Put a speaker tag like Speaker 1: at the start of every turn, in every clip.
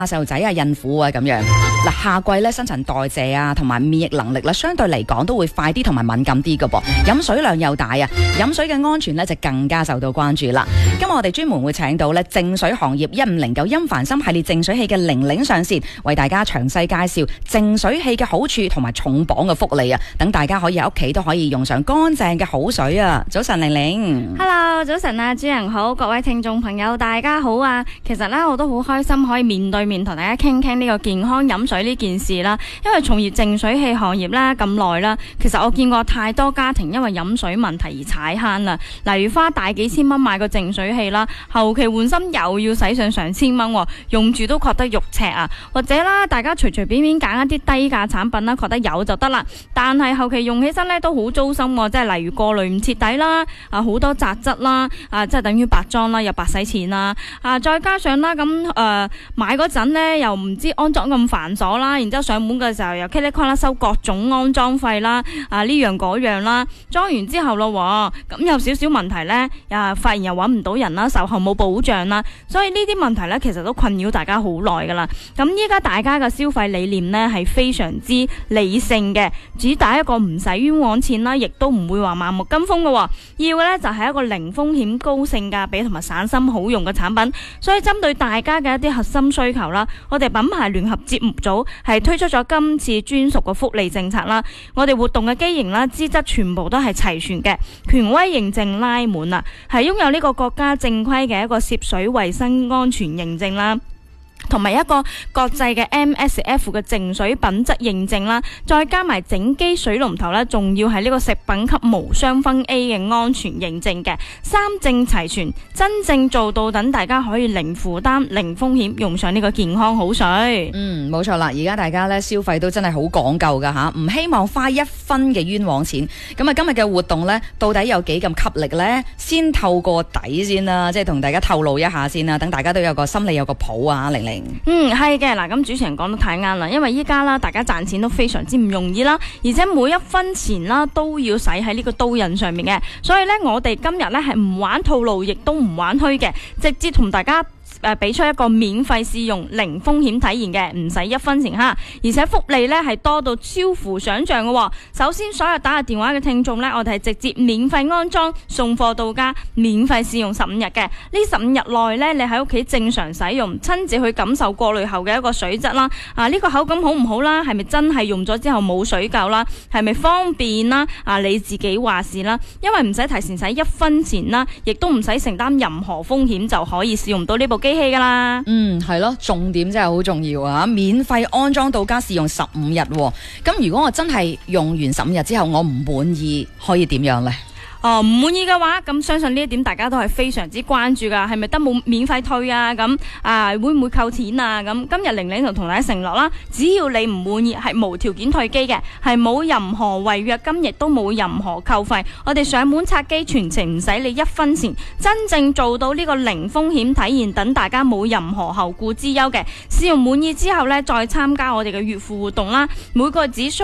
Speaker 1: 細路仔啊、孕婦啊咁樣。嗱，夏季咧新陳代謝啊同埋免疫能力咧相對嚟講都會快啲同埋敏感啲㗎噃，飲水量又大啊，飲水嘅安全咧就更加受到關注啦。今日我哋專門會請到咧淨水行業1509甄凡心系列淨水器嘅玲玲上線，為大家詳細介紹淨水器嘅好處同埋重磅嘅福利啊，等大家可以喺屋企都可以用上乾淨嘅好水啊！早晨，玲玲。
Speaker 2: Hello， 早晨啊，主人好，各位聽眾朋友大家好啊！其實咧我都好開心可以面對面同大家傾傾呢個健康飲水呢件事啦，因為從業淨水器行業啦咁耐啦，其實我見過太多家庭因為飲水問題而踩坑啦，例如花大幾千蚊買個淨水器啦，後期換新又要使上上千蚊，用住都覺得肉赤啊，或者啦大家隨隨便便揀一啲低價產品啦，覺得有就得啦，但係後期用起身咧都好糟心，即係例如過濾唔徹底啦，好多雜質啦，即係等於白裝啦，又白使錢啦，再加上啦咁買嗰陣咧又唔知安裝咁繁瑣啦，然之後上門嘅時候又噼里啪啦收各種安裝費啦，呢樣嗰樣啦，裝完之後咯，咁有少少問題咧，發現又揾唔到人啦，售後冇保障啦，所以呢啲問題咧其實都困擾大家好耐噶啦。咁依家大家嘅消費理念咧係非常之理性嘅，主打一個唔使冤枉錢啦，亦都唔會話盲目跟風嘅，要嘅咧就係一個零風險、高性價比同埋省心好用嘅產品。所以針對大家嘅一啲核心需求啦，我哋品牌聯合節目組係推出咗今次專屬嘅福利政策啦。我哋活動嘅機型啦、資質全部都係齊全嘅，權威認證拉滿啦，係擁有呢個國家正規嘅一個涉水衛生安全認證啦，同埋一個國際嘅 MSF 嘅淨水品質認證啦，再加埋整機水龍頭咧，仲要係呢個食品級無雙分 A 嘅安全認證嘅，三證齊全，真正做到等大家可以零負擔、零風險用上呢個健康好水。
Speaker 1: 冇錯啦，而家大家咧消費都真係好講究噶吓，唔希望花一分嘅冤枉錢。咁啊，今日嘅活動咧，到底有幾咁吸力呢？先透過底先啦，即係同大家透露一下先啦，等大家都有個心理有個譜啊，玲玲。
Speaker 2: 係嘅，嗱，咁主持人講得太啱啦，因為依家啦，大家賺錢都非常之唔容易啦，而且每一分錢啦都要使喺呢個刀刃上面嘅，所以呢，我哋今日呢係唔玩套路，亦都唔玩虛嘅，直接同大家俾出一個免費試用、零風險體驗嘅，唔使1分錢哈，而且福利呢係多到超乎想象嘅。首先，所有打電話嘅聽眾呢，我哋係直接免費安裝、送貨到家、免費試用15日嘅。呢15日內呢，你喺屋企正常使用，親自去感受過濾後嘅一個水質啦。呢個口感好唔好啦？係咪真係用咗之後冇水垢啦？係咪方便啦？你自己話事啦。因為唔使提前使1分錢啦，亦都唔使承擔任何風險就可以試用到呢部機器噶啦。
Speaker 1: 係咯，重點真係好重要啊！免費安裝到家試用15日，咁如果我真係用完15日之後我唔滿意，可以點樣呢？
Speaker 2: 唔滿意嘅話，咁相信呢一點大家都係非常之關注噶，係咪得冇免費退啊？咁會唔會扣錢啊？咁今日玲玲就同大家承諾啦，只要你唔滿意，係無條件退機嘅，係冇任何違約金，亦都冇任何扣費。我哋上門拆機全程唔使你1分錢，真正做到呢個零風險體驗，等大家冇任何後顧之憂嘅。試用滿意之後呢，再參加我哋嘅月付活動啦，每個只需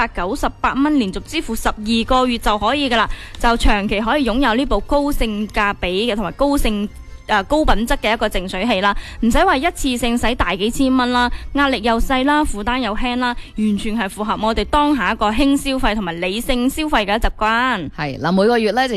Speaker 2: 198蚊，連續支付12個月就可以噶啦，就長期可以擁有呢部高性價比嘅同埋高品質嘅一個淨水器啦，唔使話一次性使大幾千蚊啦，壓力又細啦，負擔又輕啦，完全係符合我哋當下一個輕消費同埋理性消費嘅習慣。
Speaker 1: 係嗱，每個月咧就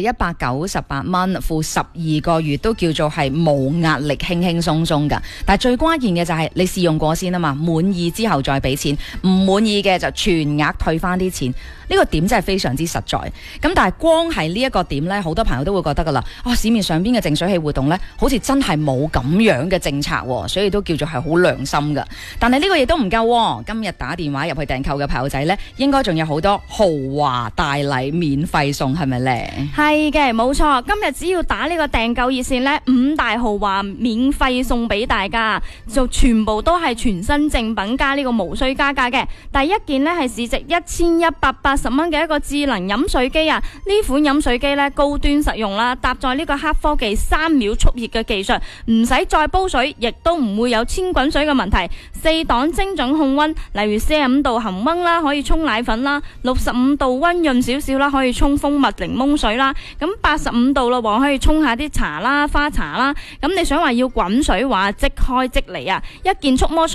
Speaker 1: 198蚊，付12個月都叫做係冇壓力，輕輕鬆鬆噶。但係最關鍵嘅就係你試用過先啊嘛，滿意之後再俾錢，唔滿意嘅就全額退翻啲錢。呢個點真係非常之實在。咁但係光係呢一個點呢，好多朋友都會覺得噶啦，市面上邊嘅淨水器活動呢，好似真係冇咁樣嘅政策，所以都叫做係好良心噶。但係呢個亦都唔夠，今日打電話入去訂購嘅朋友仔呢，應該仲有好多豪華大禮免費送，係咪呢？
Speaker 2: 係嘅，冇錯。今日只要打呢個訂購熱線呢，5大豪華免費送俾大家，就全部都係全新正品加呢個無需加價嘅。第一件呢，係市值1180蚊嘅一個智能飲水機啊！呢款飲水機呢，高端實用啦，搭載呢個黑科技3秒速熱熱嘅技術，唔使再煲水，亦都唔會有千滾水嘅問題。4檔精準控溫，例如45度恒溫啦，可以沖奶粉啦；65度溫潤少少啦，可以沖蜂蜜檸檬水啦。咁85度咯，可以沖下啲茶啦、花茶啦。咁你想話要滾水話即開即嚟啊，一件觸摸